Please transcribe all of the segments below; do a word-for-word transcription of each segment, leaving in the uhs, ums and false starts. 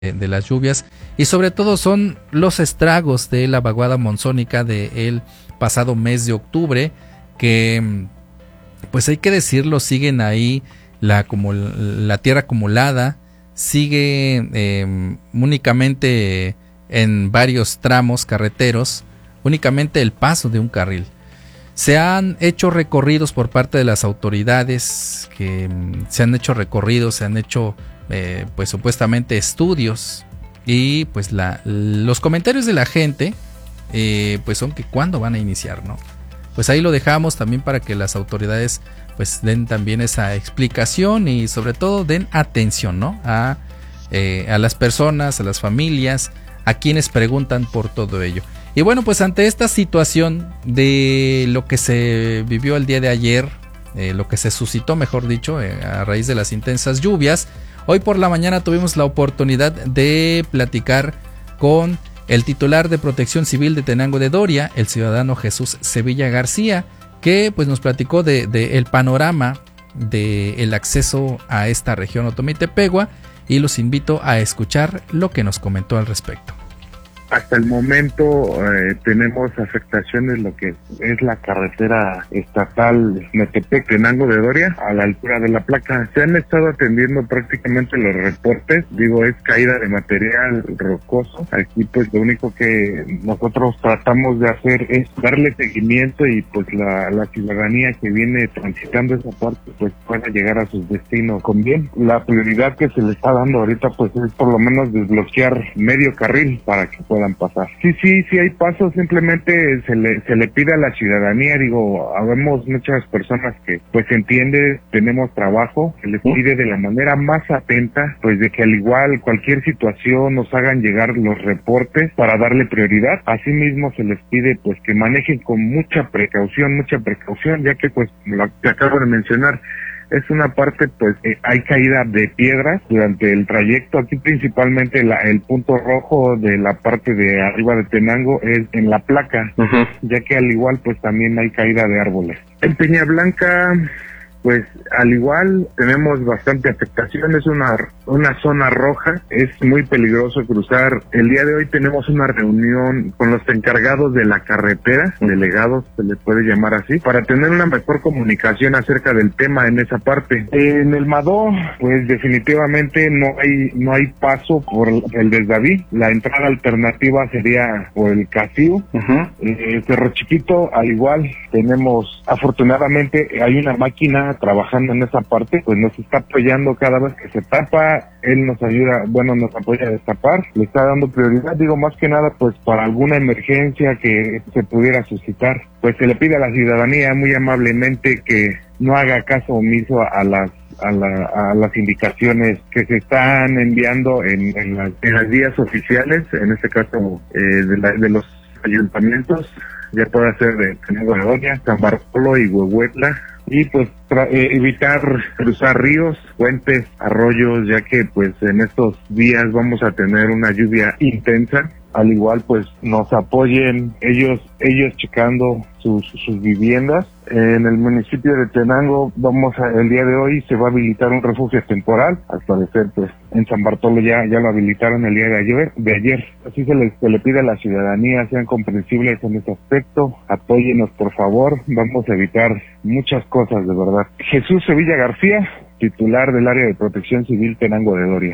de las lluvias, y sobre todo son los estragos de la vaguada monzónica del pasado mes de octubre, que pues hay que decirlo, siguen ahí la, como la tierra acumulada, sigue eh, únicamente en varios tramos carreteros, únicamente el paso de un carril. Se han hecho recorridos por parte de las autoridades, que se han hecho recorridos, se han hecho eh, pues supuestamente estudios, y pues la, los comentarios de la gente eh, pues son que cuándo van a iniciar, ¿no? Pues ahí lo dejamos también para que las autoridades pues den también esa explicación y sobre todo den atención, ¿no? A, eh, a las personas, a las familias, a quienes preguntan por todo ello. Y bueno, pues ante esta situación de lo que se vivió el día de ayer, eh, lo que se suscitó, mejor dicho, eh, a raíz de las intensas lluvias, hoy por la mañana tuvimos la oportunidad de platicar con el titular de Protección Civil de Tenango de Doria, el ciudadano Jesús Sevilla García, que pues nos platicó de, de el panorama del acceso a esta región Otomí-Tepehua, y los invito a escuchar lo que nos comentó al respecto. Hasta el momento eh, tenemos afectaciones lo que es la carretera estatal Metepec-Tenango de Doria, a la altura de la placa. Se han estado atendiendo prácticamente los reportes, digo, es caída de material rocoso. Aquí pues lo único que nosotros tratamos de hacer es darle seguimiento y pues la, la ciudadanía que viene transitando esa parte pues pueda llegar a sus destinos con bien. La prioridad que se le está dando ahorita pues es por lo menos desbloquear medio carril para que pueda pasar. Sí, sí, sí hay pasos, simplemente se le se le pide a la ciudadanía, digo, habemos muchas personas que pues entiende, tenemos trabajo, se les pide de la manera más atenta, pues de que al igual cualquier situación nos hagan llegar los reportes para darle prioridad. Asimismo se les pide pues que manejen con mucha precaución, mucha precaución, ya que pues lo que acabo de mencionar, es una parte, pues, eh, hay caída de piedras durante el trayecto. Aquí principalmente la, el punto rojo de la parte de arriba de Tenango es en la placa, uh-huh. Ya que al igual, pues, también hay caída de árboles. En Peña Blanca, pues, al igual, tenemos bastante afectación, es una, una zona roja, es muy peligroso cruzar. El día de hoy tenemos una reunión con los encargados de la carretera, delegados, se les puede llamar así, para tener una mejor comunicación acerca del tema en esa parte. En el Madó, pues definitivamente no hay, no hay paso por el Desdaví, la entrada alternativa sería por el Casío. Uh-huh. eh, Cerro Chiquito, al igual, tenemos, afortunadamente, hay una máquina trabajando en esa parte, pues nos está apoyando cada vez que se tapa, él nos ayuda, bueno, nos apoya a destapar, le está dando prioridad, digo, más que nada, pues para alguna emergencia que se pudiera suscitar, pues se le pide a la ciudadanía muy amablemente que no haga caso omiso a las a, la, a las indicaciones que se están enviando en, en, las, en las vías oficiales, en este caso eh, de, la, de los ayuntamientos, ya puede ser de Tenango de Doria, San Bartolo y Huehuetla, y pues tra- eh, evitar cruzar ríos, puentes, arroyos, ya que pues en estos días vamos a tener una lluvia intensa. Al igual pues nos apoyen ellos ellos checando sus, sus viviendas. En el municipio de Tenango vamos a, el día de hoy se va a habilitar un refugio temporal, al parecer pues en San Bartolo ya, ya lo habilitaron el día de ayer, de ayer. Así se les se le pide a la ciudadanía, sean comprensibles en ese aspecto, apóyenos por favor, vamos a evitar muchas cosas de verdad. Jesús Sevilla García, titular del área de Protección Civil Tenango de Doria.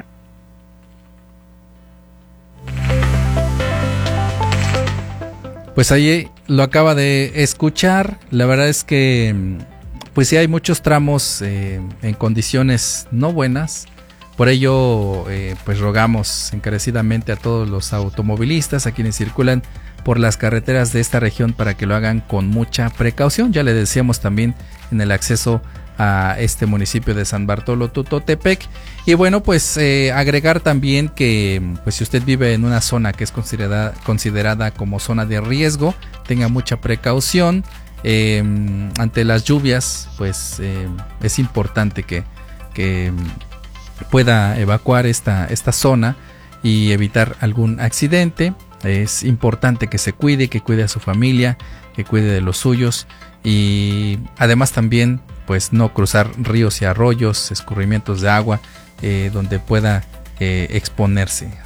Pues ahí lo acaba de escuchar. La verdad es que pues sí hay muchos tramos eh, en condiciones no buenas. Por ello eh, pues rogamos encarecidamente a todos los automovilistas, a quienes circulan por las carreteras de esta región, para que lo hagan con mucha precaución. Ya le decíamos también en el acceso a este municipio de San Bartolo Tutotepec. Y bueno, pues eh, agregar también que pues si usted vive en una zona que es considerada, considerada como zona de riesgo, tenga mucha precaución. Eh, ante las lluvias, pues eh, es importante que, que pueda evacuar esta, esta zona y evitar algún accidente. Es importante que se cuide, que cuide a su familia, que cuide de los suyos, y además también pues no cruzar ríos y arroyos, escurrimientos de agua, eh, donde pueda eh, exponerse.